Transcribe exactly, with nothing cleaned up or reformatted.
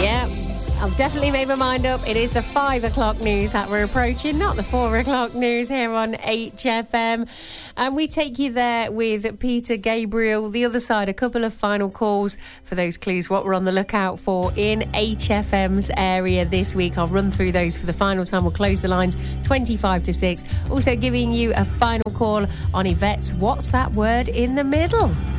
Yeah, I've definitely made my mind up. It is the five o'clock news that we're approaching, not the four o'clock news here on H F M. And we take you there with Peter Gabriel. The other side, a couple of final calls for those clues, what we're on the lookout for in H F M's area this week. I'll run through those for the final time. We'll close the lines twenty-five to six. Also giving you a final call on Yvette's What's That Word in the Middle?